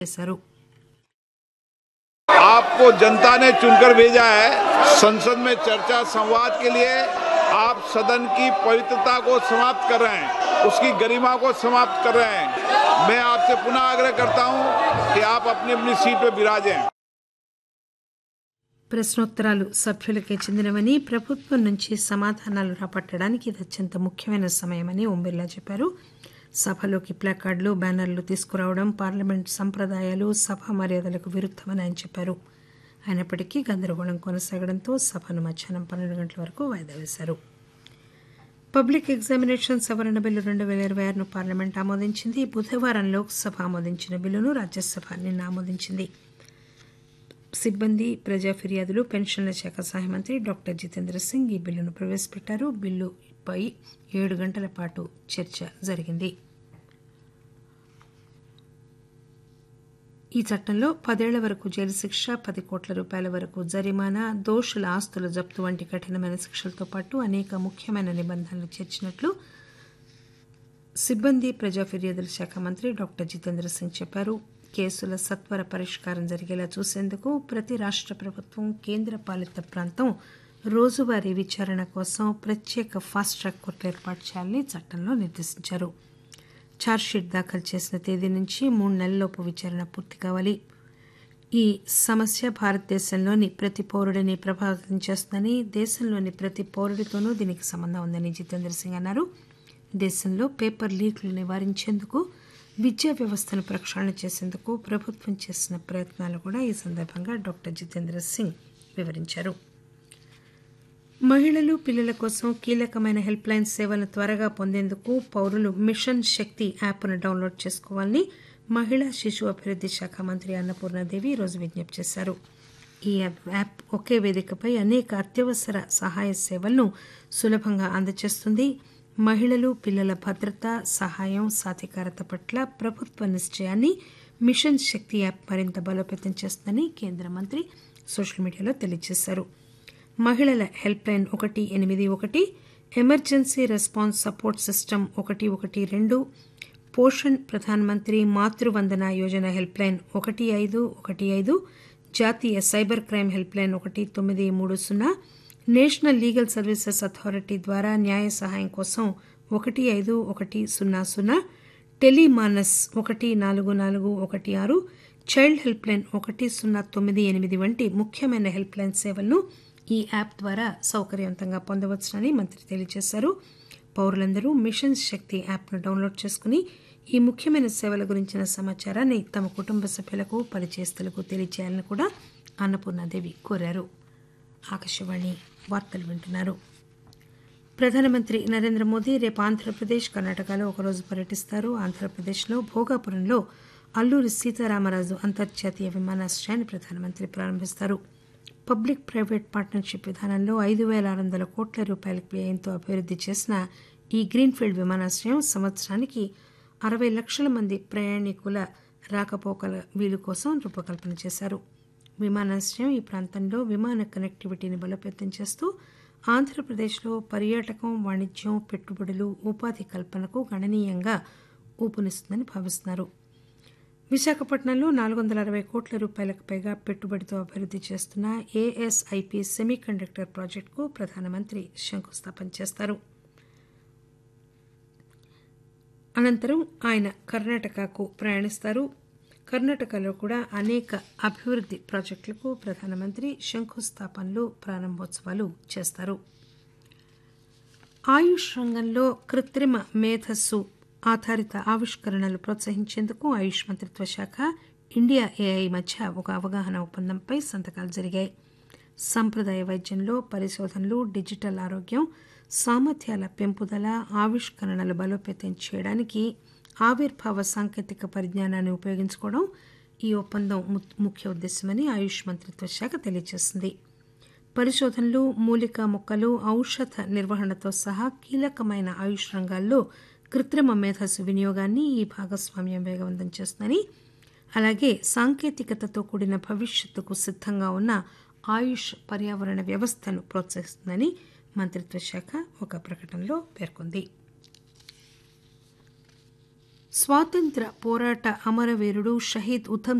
చేశారు. आपको जनता ने चुनकर भेजा है संसद में चर्चा संवाद के लिए। आप सदन की पवित्रता को समाप्त कर रहे हैं, उसकी गरिमा को समाप्त कर रहे हैं। मैं आपसे पुनः आग्रह करता हूं कि आप अपनी अपनी सीट पर विराजें। ప్రశ్నోత్తరాలు సభ్యులకే చెందినవని, ప్రభుత్వం నుంచి సమాధానాలు రాబట్టడానికి ఇది అత్యంత ముఖ్యమైన సమయమని ఓం బిర్లా చెప్పారు. సభలోకి ప్లాకార్డులు, బ్యానర్లు తీసుకురావడం పార్లమెంట్ సంప్రదాయాలు, సభా మర్యాదలకు విరుద్దమని ఆయన చెప్పారు. అయినప్పటికీ గందరగోళం కొనసాగడంతో సభను మధ్యాహ్నం 12 గంటల వరకు వాయిదా వేశారు. పబ్లిక్ ఎగ్జామినేషన్ సవరణ బిల్లు 2026ను పార్లమెంట్ ఆమోదించింది. బుధవారం లోక్సభ ఆమోదించిన బిల్లును రాజ్యసభ నిన్న ఆమోదించింది. సిబ్బంది, ప్రజా ఫిర్యాదులు, పెన్షన్ల శాఖ సహాయ మంత్రి డాక్టర్ జితేంద్ర సింగ్ ఈ బిల్లును ప్రవేశపెట్టారు. బిల్లుపై 7 గంటల పాటు చర్చ జరిగింది. ఈ చట్టంలో 10 ఏళ్ల వరకు జైలు శిక్ష, 10 కోట్ల రూపాయల వరకు జరిమానా, దోషుల ఆస్తుల జప్తు వంటి కఠినమైన శిక్షలతో పాటు అనేక ముఖ్యమైన నిబంధనలు చేర్చినట్లు సిబ్బంది, ప్రజా ఫిర్యాదుల శాఖ మంత్రి డాక్టర్ జితేంద్ర సింగ్ చెప్పారు. కేసుల సత్వర పరిష్కారం జరిగేలా చూసేందుకు ప్రతి రాష్ట్ర ప్రభుత్వం, కేంద్ర పాలిత ప్రాంతం రోజువారీ విచారణ కోసం ప్రత్యేక ఫాస్ట్ ట్రాక్ కోర్టులు ఏర్పాటు చేయాలని చట్టంలో నిర్దేశించారు. ఛార్జ్షీట్ దాఖలు చేసిన తేదీ నుంచి 3 నెలల్లోపు విచారణ పూర్తి కావాలి. ఈ సమస్య భారతదేశంలోని ప్రతి పౌరుడిని ప్రభావితం చేస్తుందని, దేశంలోని ప్రతి పౌరుడితోనూ దీనికి సంబంధం ఉందని జితేంద్ర సింగ్ అన్నారు. దేశంలో పేపర్ లీక్లు నివారించేందుకు, విద్యా వ్యవస్థను ప్రక్షాళన చేసేందుకు ప్రభుత్వం చేసిన ప్రయత్నాలు కూడా ఈ సందర్భంగా డాక్టర్ జితేంద్ర సింగ్ వివరించారు. మహిళలు, పిల్లల కోసం కీలకమైన హెల్ప్ లైన్ సేవలను త్వరగా పొందేందుకు పౌరులు మిషన్ శక్తి యాప్ను డౌన్లోడ్ చేసుకోవాలని మహిళా శిశు అభివృద్ధి శాఖ మంత్రి అన్నపూర్ణాదేవి ఈరోజు విజ్ఞప్తి చేశారు. ఈ యాప్ ఒకే వేదికపై అనేక అత్యవసర సహాయ సేవలను సులభంగా అందజేస్తుంది. మహిళలు, పిల్లల భద్రత, సహాయం, సాధికారత పట్ల ప్రభుత్వ నిశ్చయాన్ని మిషన్ శక్తి యాప్ మరింత బలోపేతం చేస్తుందని కేంద్ర మంత్రి సోషల్ మీడియాలో తెలియజేశారు. మహిళల help line 181, emergency response support system 112, Poshan Pradhan Mantri Matru Vandana Yojana help line 1515, జాతీయ cyber crime help line 1930, national legal services authority ద్వారా న్యాయ సహాయం కోసం 15100, టెలిమానస్ 14416, చైల్డ్ హెల్ప్ లైన్ 1098 వంటి ముఖ్యమైన హెల్ప్ లైన్ సేవలను ఈ యాప్ ద్వారా సౌకర్యవంతంగా పొందవచ్చునని మంత్రి తెలియజేశారు. పౌరులందరూ మిషన్ శక్తి యాప్ను డౌన్లోడ్ చేసుకుని ఈ ముఖ్యమైన సేవల గురించిన సమాచారాన్ని తమ కుటుంబ సభ్యులకు, పరిచయస్తులకు తెలియజేయాలని కూడా అన్నపూర్ణాదేవి కోరారు. ఆకాశవాణి వార్తలు వింటున్నారు. ప్రధానమంత్రి నరేంద్ర మోదీ రేపు ఆంధ్రప్రదేశ్, కర్ణాటకలో ఒకరోజు పర్యటిస్తారు. ఆంధ్రప్రదేశ్లో భోగాపురంలో అల్లూరి సీతారామరాజు అంతర్జాతీయ విమానాశ్రయాన్ని ప్రధానమంత్రి ప్రారంభిస్తారు. పబ్లిక్ ప్రైవేట్ పార్ట్నర్షిప్ విధానంలో 5600 కోట్ల రూపాయల వ్యయంతో అభివృద్ధి చేసిన ఈ గ్రీన్ఫీల్డ్ విమానాశ్రయం సంవత్సరానికి 60 లక్షల మంది ప్రయాణికుల రాకపోకల వీలు కోసం రూపకల్పన చేశారు. విమానాశ్రయం ఈ ప్రాంతంలో విమాన కనెక్టివిటీని బలోపేతం చేస్తూ ఆంధ్రప్రదేశ్లో పర్యాటకం, వాణిజ్యం, పెట్టుబడులు, ఉపాధి కల్పనకు గణనీయంగా ఊపునిస్తుందని భావిస్తున్నారు. విశాఖపట్నంలో 460 కోట్ల రూపాయలకు పైగా పెట్టుబడితో అభివృద్ధి చేస్తున్న ఏఎస్ఐపి సెమీకండక్టర్ ప్రాజెక్టుకు ప్రధానమంత్రి శంకుస్థాపన చేస్తారు. అనంతరం ఆయన కర్ణాటకకు ప్రయాణిస్తారు. కర్ణాటకలో కూడా అనేక అభివృద్ధి ప్రాజెక్టులకు ప్రధానమంత్రి శంకుస్థాపనలు, ప్రారంభోత్సవాలు చేస్తారు. ఆయుష్ రంగంలో కృత్రిమ మేధస్సు ఆధారిత ఆవిష్కరణలు ప్రోత్సహించేందుకు ఆయుష్ మంత్రిత్వ శాఖ, ఇండియా ఏఐ మధ్య ఒక అవగాహన ఒప్పందంపై సంతకాలు జరిగాయి. సంప్రదాయ వైద్యంలో పరిశోధనలు, డిజిటల్ ఆరోగ్యం, సామర్థ్యాల పెంపుదల, ఆవిష్కరణలు బలోపేతం చేయడానికి ఆవిర్భావ సాంకేతిక పరిజ్ఞానాన్ని ఉపయోగించుకోవడం ఈ ఒప్పందం ముఖ్య ఉద్దేశమని ఆయుష్ మంత్రిత్వ శాఖ తెలియజేసింది. పరిశోధనలు, మూలికా మొక్కలు, ఔషధ నిర్వహణతో సహా కీలకమైన ఆయుష్ రంగాల్లో కృత్రిమ మేధస్సు వినియోగాన్ని ఈ భాగస్వామ్యం వేగవంతం చేస్తుందని, అలాగే సాంకేతికతతో కూడిన భవిష్యత్తుకు సిద్ధంగా ఉన్న ఆయుష్ పర్యావరణ వ్యవస్థను ప్రోత్సహిస్తుందని మంత్రిత్వ శాఖ ఒక ప్రకటనలో పేర్కొంది. స్వాతంత్ర పోరాట అమరవీరుడు షహీద్ ఉధమ్